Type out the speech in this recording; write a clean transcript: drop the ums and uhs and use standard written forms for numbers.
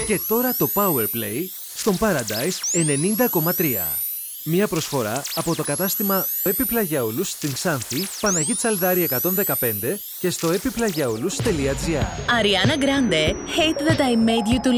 Και τώρα το Powerplay στον Paradise 90,3. Μία προσφορά από το κατάστημα Επιπλαγιαούλους στην Ξάνθη, Παναγή Τσαλδάρη 115 και στο επιπλαγιαούλους.gr. Ariana Grande, Hate That I Made You To